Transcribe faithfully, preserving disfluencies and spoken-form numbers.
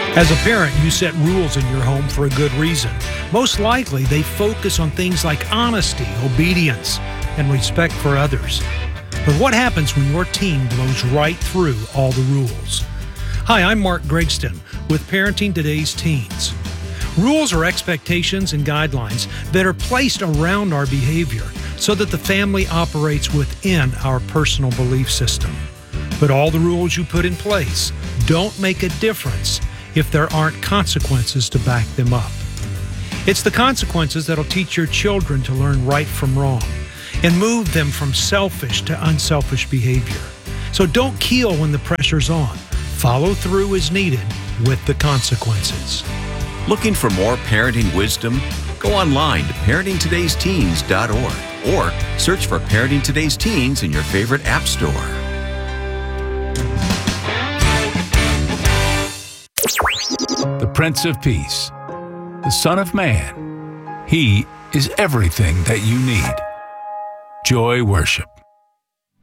As a parent, you set rules in your home for a good reason. Most likely, they focus on things like honesty, obedience, and respect for others. But what happens when your teen blows right through all the rules? Hi, I'm Mark Gregston with Parenting Today's Teens. Rules are expectations and guidelines that are placed around our behavior so that the family operates within our personal belief system. But all the rules you put in place don't make a difference if there aren't consequences to back them up. It's the consequences that'll teach your children to learn right from wrong and move them from selfish to unselfish behavior. So don't keel when the pressure's on. Follow through as needed with the consequences. Looking for more parenting wisdom? Go online to parenting todays teens dot org or search for Parenting Today's Teens in your favorite app store. The Prince of Peace, the Son of Man. He is everything that you need. Joy Worship.